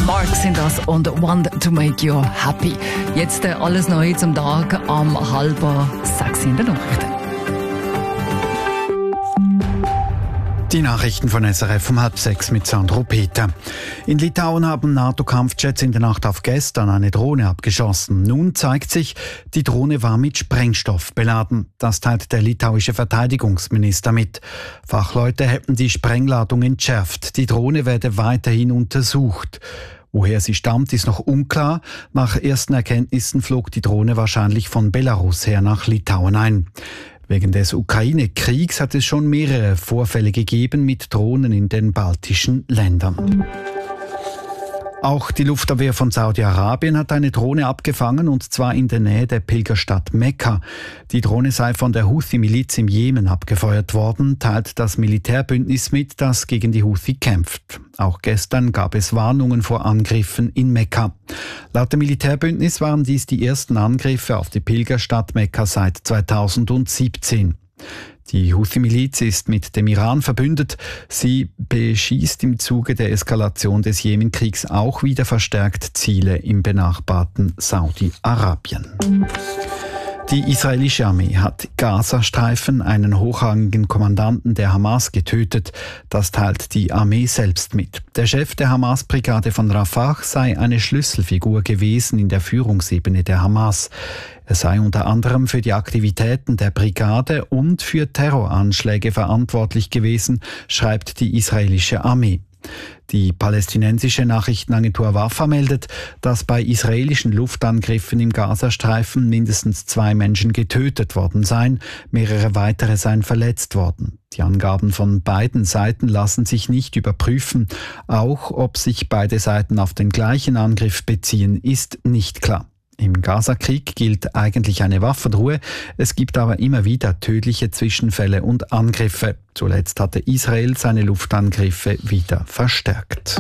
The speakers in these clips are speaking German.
Mark sind das und Want to Make You Happy. Jetzt alles Neue zum Tag am 5:30 in der Nachrichten. Die Nachrichten von SRF um 5:30 mit Sandro Peter. In Litauen haben NATO-Kampfjets in der Nacht auf gestern eine Drohne abgeschossen. Nun zeigt sich, die Drohne war mit Sprengstoff beladen. Das teilt der litauische Verteidigungsminister mit. Fachleute hätten die Sprengladung entschärft. Die Drohne werde weiterhin untersucht. Woher sie stammt, ist noch unklar. Nach ersten Erkenntnissen flog die Drohne wahrscheinlich von Belarus her nach Litauen ein. Wegen des Ukraine-Kriegs hat es schon mehrere Vorfälle gegeben mit Drohnen in den baltischen Ländern. Auch die Luftabwehr von Saudi-Arabien hat eine Drohne abgefangen, und zwar in der Nähe der Pilgerstadt Mekka. Die Drohne sei von der Houthi-Miliz im Jemen abgefeuert worden, teilt das Militärbündnis mit, das gegen die Houthi kämpft. Auch gestern gab es Warnungen vor Angriffen in Mekka. Laut dem Militärbündnis waren dies die ersten Angriffe auf die Pilgerstadt Mekka seit 2017. Die Houthi-Miliz ist mit dem Iran verbündet. Sie beschießt im Zuge der Eskalation des Jemenkriegs auch wieder verstärkt Ziele im benachbarten Saudi-Arabien. Die israelische Armee hat Gazastreifen einen hochrangigen Kommandanten der Hamas getötet. Das teilt die Armee selbst mit. Der Chef der Hamas-Brigade von Rafah sei eine Schlüsselfigur gewesen in der Führungsebene der Hamas. Er sei unter anderem für die Aktivitäten der Brigade und für Terroranschläge verantwortlich gewesen, schreibt die israelische Armee. Die palästinensische Nachrichtenagentur Wafa meldet, dass bei israelischen Luftangriffen im Gazastreifen mindestens 2 Menschen getötet worden seien, mehrere weitere seien verletzt worden. Die Angaben von beiden Seiten lassen sich nicht überprüfen. Auch ob sich beide Seiten auf den gleichen Angriff beziehen, ist nicht klar. Im Gazakrieg gilt eigentlich eine Waffenruhe. Es gibt aber immer wieder tödliche Zwischenfälle und Angriffe. Zuletzt hatte Israel seine Luftangriffe wieder verstärkt.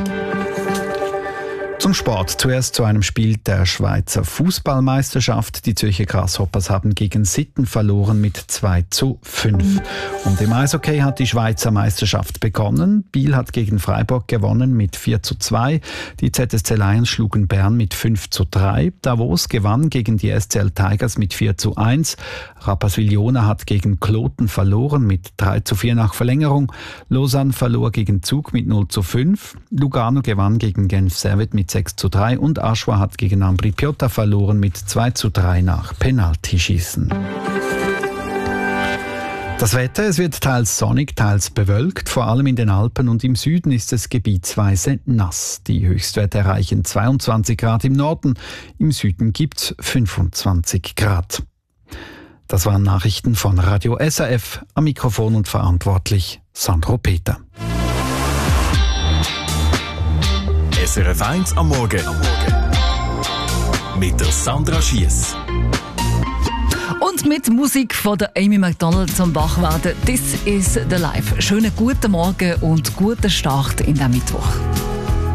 Zum Sport. Zuerst zu einem Spiel der Schweizer Fußballmeisterschaft. Die Zürcher Grasshoppers haben gegen Sitten verloren mit 2:5. Und im Eishockey hat die Schweizer Meisterschaft begonnen. Biel hat gegen Freiburg gewonnen mit 4:2. Die ZSC Lions schlugen Bern mit 5:3. Davos gewann gegen die SCL Tigers mit 4:1. Rapperswil-Jona hat gegen Kloten verloren mit 3:4 nach Verlängerung. Lausanne verlor gegen Zug mit 0:5. Lugano gewann gegen Genf Servette mit 6:3 und Aschua hat gegen Ambri Piotta verloren mit 2:3 nach Penaltyschießen. Das Wetter, es wird teils sonnig, teils bewölkt. Vor allem in den Alpen und im Süden ist es gebietsweise nass. Die Höchstwerte erreichen 22 Grad im Norden, im Süden gibt's 25 Grad. Das waren Nachrichten von Radio SRF. Am Mikrofon und verantwortlich Sandro Peter. SRF 1 am Morgen mit der Sandra Schiess. Und mit Musik von der Amy Macdonald zum Wachwerden. This is the Life. Schönen guten Morgen und guten Start in den Mittwoch.